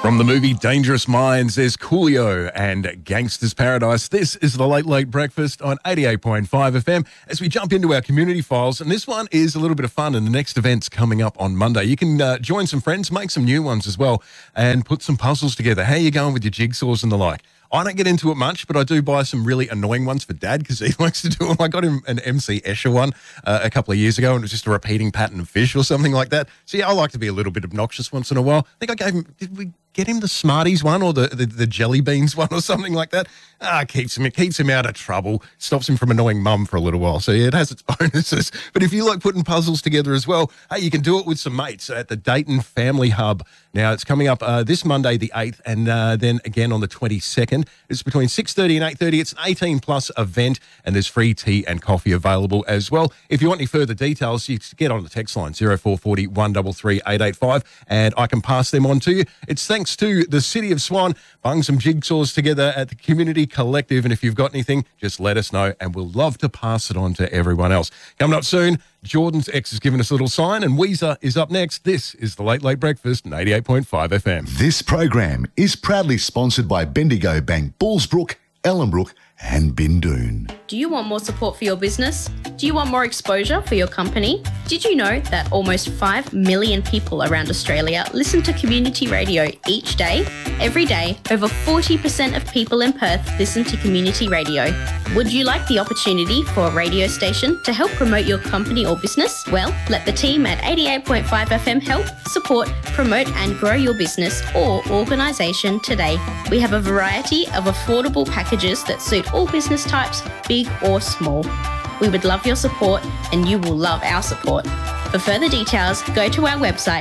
From the movie Dangerous Minds, there's Coolio and Gangster's Paradise. This is the Late Late Breakfast on 88.5 FM as we jump into our community files. And this one is a little bit of fun, and the next event's coming up on Monday. You can join some friends, make some new ones as well, and put some puzzles together. How are you going with your jigsaws and the like? I don't get into it much, but I do buy some really annoying ones for Dad because he likes to do them. I got him an MC Escher one a couple of years ago, and it was just a repeating pattern of fish or something like that. So, yeah, I like to be a little bit obnoxious once in a while. I think I gave him, did we get him the Smarties one or the jelly beans one or something like that? Keeps him out of trouble, stops him from annoying Mum for a little while. So, yeah, it has its bonuses. But if you like putting puzzles together as well, hey, you can do it with some mates at the Dayton Family Hub. Now, it's coming up this Monday, the 8th, and then again on the 22nd. It's between 6:30 and 8:30. It's an 18-plus event, and there's free tea and coffee available as well. If you want any further details, you can get on the text line 0440 133 885, and I can pass them on to you. It's thanks to the City of Swan, bung some jigsaws together at the Community Collective, and if you've got anything, just let us know, and we'll love to pass it on to everyone else. Coming up soon, Jordan's ex has given us a little sign, and Weezer is up next. This is the Late Late Breakfast on 88.5 FM. This program is proudly sponsored by Bendigo Bank, Bullsbrook, Ellenbrook and Bindoon. Do you want more support for your business? Do you want more exposure for your company? Did you know that almost 5 million people around Australia listen to community radio each day? Every day, over 40% of people in Perth listen to community radio. Would you like the opportunity for a radio station to help promote your company or business? Well, let the team at 88.5 FM help, support, promote and grow your business or organisation today. We have a variety of affordable packages that suit all business types, big or small. We would love your support and you will love our support. For further details, go to our website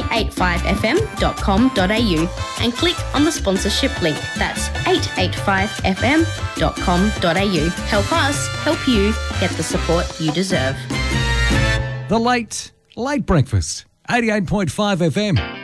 885fm.com.au and click on the sponsorship link. That's 885fm.com.au. Help us help you get the support you deserve. The Late Breakfast, 88.5 FM.